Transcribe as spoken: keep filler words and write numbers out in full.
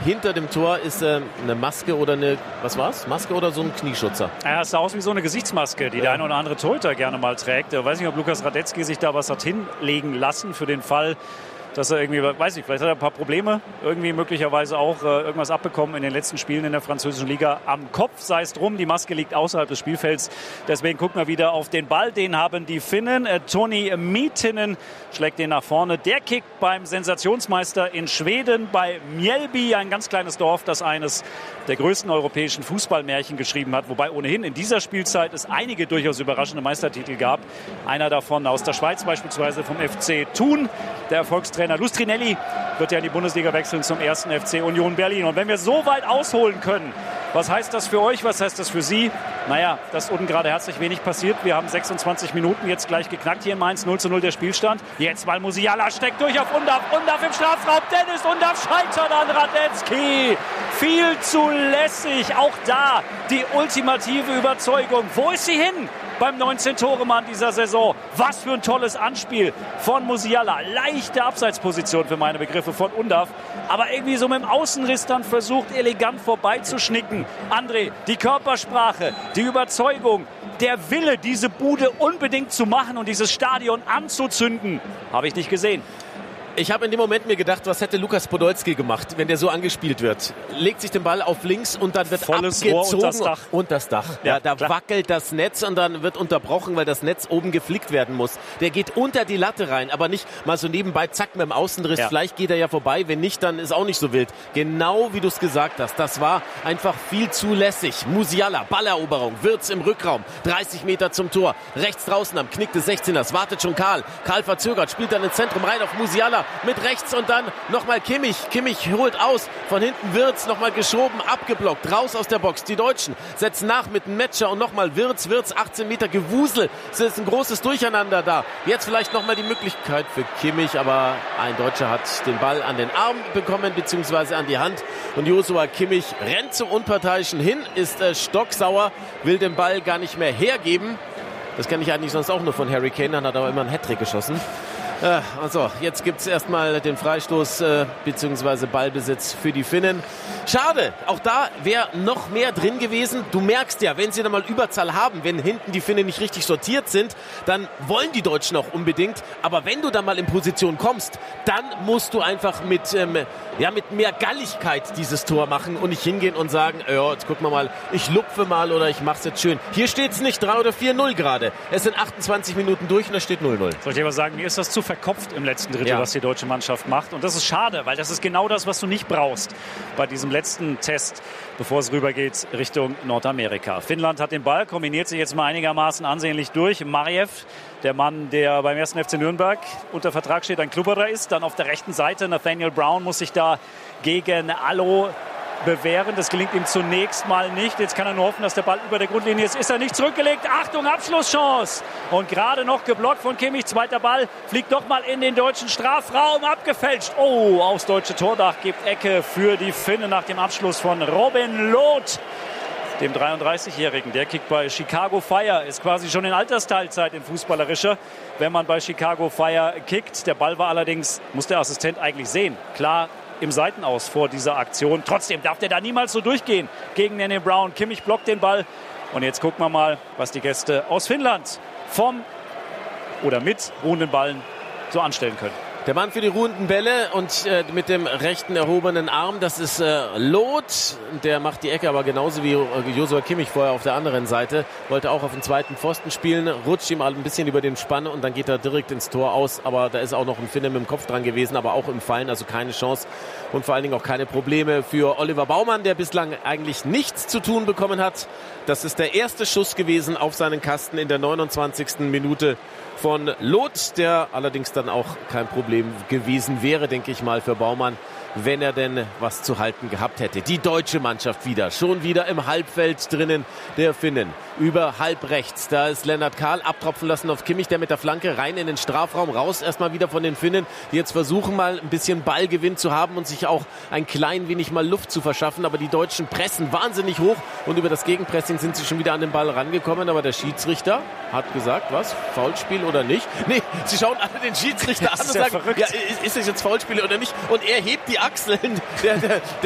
hinter dem Tor ist äh, eine Maske oder eine, was war's? Maske oder so ein Knieschutzer? Ja, es sah aus wie so eine Gesichtsmaske, die ja. der eine oder andere Torhüter gerne mal trägt. Ich weiß nicht, ob Lukas Radetzky sich da was hat hinlegen lassen für den Fall, dass er irgendwie, weiß ich, vielleicht hat er ein paar Probleme, irgendwie möglicherweise auch äh, irgendwas abbekommen in den letzten Spielen in der französischen Liga am Kopf, sei es drum, die Maske liegt außerhalb des Spielfelds, deswegen gucken wir wieder auf den Ball, den haben die Finnen, äh, Toni Mietinen schlägt den nach vorne, der kickt beim Sensationsmeister in Schweden, bei Mjällby, ein ganz kleines Dorf, das eines der größten europäischen Fußballmärchen geschrieben hat, wobei ohnehin in dieser Spielzeit es einige durchaus überraschende Meistertitel gab, einer davon aus der Schweiz beispielsweise vom F C Thun, der Erfolgstrainer Lustrinelli wird ja in die Bundesliga wechseln zum ersten F C Union Berlin. Und wenn wir so weit ausholen können, was heißt das für euch, was heißt das für Sie? Naja, dass unten gerade herzlich wenig passiert. Wir haben sechsundzwanzig Minuten jetzt gleich geknackt hier in Mainz, null zu null der Spielstand. Jetzt mal Musiala steckt durch auf Undav, Undav im Strafraum, Dennis Undav scheitert an Radetzky. Viel zu lässig, auch da die ultimative Überzeugung. Wo ist sie hin? Beim neunzehn-Tore-Mann dieser Saison. Was für ein tolles Anspiel von Musiala. Leichte Abseitsposition für meine Begriffe von Undav. Aber irgendwie so mit dem Außenriss dann versucht, elegant vorbeizuschnicken. André, die Körpersprache, die Überzeugung, der Wille, diese Bude unbedingt zu machen und dieses Stadion anzuzünden, habe ich nicht gesehen. Ich habe in dem Moment mir gedacht, was hätte Lukas Podolski gemacht, wenn der so angespielt wird? Legt sich den Ball auf links und dann wird volles abgezogen Rohr und das Dach. Und das Dach. Ja, ja, da klar. Wackelt das Netz und dann wird unterbrochen, weil das Netz oben geflickt werden muss. Der geht unter die Latte rein, aber nicht mal so nebenbei, zack, mit dem Außenriss. Ja. Vielleicht geht er ja vorbei, wenn nicht, dann ist auch nicht so wild. Genau wie du es gesagt hast, das war einfach viel zu lässig. Musiala, Balleroberung, Wirtz im Rückraum, dreißig Meter zum Tor, rechts draußen am Knick des sechzehners, wartet schon Karl. Karl verzögert, spielt dann ins Zentrum rein auf Musiala. Mit rechts und dann nochmal Kimmich. Kimmich holt aus. Von hinten Wirtz nochmal geschoben, abgeblockt. Raus aus der Box. Die Deutschen setzen nach mit einem Metscher und nochmal Wirtz. Wirtz, achtzehn Meter Gewusel. Es ist ein großes Durcheinander da. Jetzt vielleicht nochmal die Möglichkeit für Kimmich, aber ein Deutscher hat den Ball an den Arm bekommen, beziehungsweise an die Hand. Und Joshua Kimmich rennt zum Unparteiischen hin, ist äh, stocksauer, will den Ball gar nicht mehr hergeben. Das kenne ich eigentlich sonst auch nur von Harry Kane, dann hat er aber immer einen Hattrick geschossen. Äh, also, jetzt gibt es erstmal den Freistoß äh, bzw. Ballbesitz für die Finnen. Schade, auch da wäre noch mehr drin gewesen. Du merkst ja, wenn sie dann mal Überzahl haben, wenn hinten die Finnen nicht richtig sortiert sind, dann wollen die Deutschen auch unbedingt. Aber wenn du dann mal in Position kommst, dann musst du einfach mit, ähm, ja, mit mehr Galligkeit dieses Tor machen und nicht hingehen und sagen, ja, jetzt gucken wir mal, ich lupfe mal oder ich mach's jetzt schön. Hier steht es nicht drei oder vier null gerade. Es sind achtundzwanzig Minuten durch und da steht null null. Soll ich dir was sagen, mir ist das zu verkopft im letzten Drittel, ja. was die deutsche Mannschaft macht. Und das ist schade, weil das ist genau das, was du nicht brauchst bei diesem letzten Test, bevor es rübergeht Richtung Nordamerika. Finnland hat den Ball, kombiniert sich jetzt mal einigermaßen ansehnlich durch. Mariev, der Mann, der beim ersten F C Nürnberg unter Vertrag steht, ein Klubberer ist. Dann auf der rechten Seite Nathaniel Brown muss sich da gegen Allo bewähren. Das gelingt ihm zunächst mal nicht. Jetzt kann er nur hoffen, dass der Ball über der Grundlinie ist. Ist er nicht zurückgelegt. Achtung, Abschlusschance. Und gerade noch geblockt von Kimmich. Zweiter Ball fliegt doch mal in den deutschen Strafraum. Abgefälscht. Oh, aufs deutsche Tordach gibt Ecke für die Finnen nach dem Abschluss von Robin Loth, dem dreiunddreißigjährigen. Der kickt bei Chicago Fire. Ist quasi schon in Altersteilzeit in fußballerischer, wenn man bei Chicago Fire kickt. Der Ball war allerdings, muss der Assistent eigentlich sehen. Klar, im Seitenaus vor dieser Aktion. Trotzdem darf der da niemals so durchgehen gegen Nene Brown. Kimmich blockt den Ball. Und jetzt gucken wir mal, was die Gäste aus Finnland vom oder mit ruhenden Ballen so anstellen können. Der Mann für die ruhenden Bälle und äh, mit dem rechten erhobenen Arm, das ist äh, Loth. Der macht die Ecke, aber genauso wie äh, Joshua Kimmich vorher auf der anderen Seite. Wollte auch auf den zweiten Pfosten spielen, rutscht ihm ein bisschen über den Spann und dann geht er direkt ins Tor aus. Aber da ist auch noch ein Finne mit dem Kopf dran gewesen, aber auch im Fallen, also keine Chance. Und vor allen Dingen auch keine Probleme für Oliver Baumann, der bislang eigentlich nichts zu tun bekommen hat. Das ist der erste Schuss gewesen auf seinen Kasten in der neunundzwanzigsten Minute von Loth, der allerdings dann auch kein Problem gewesen wäre, denke ich mal, für Baumann, wenn er denn was zu halten gehabt hätte. Die deutsche Mannschaft wieder, schon wieder im Halbfeld drinnen der Finnen. Über halb rechts, da ist Lennart Karl abtropfen lassen auf Kimmich, der mit der Flanke rein in den Strafraum, raus erstmal wieder von den Finnen, die jetzt versuchen mal ein bisschen Ballgewinn zu haben und sich auch ein klein wenig mal Luft zu verschaffen, aber die Deutschen pressen wahnsinnig hoch und über das Gegenpressing sind sie schon wieder an den Ball rangekommen, aber der Schiedsrichter hat gesagt, was, Foulspiel oder nicht? Nee, sie schauen alle den Schiedsrichter an und sagen, ja, ist, ist es jetzt Foulspiel oder nicht? Und er hebt die Achseln, der, der, der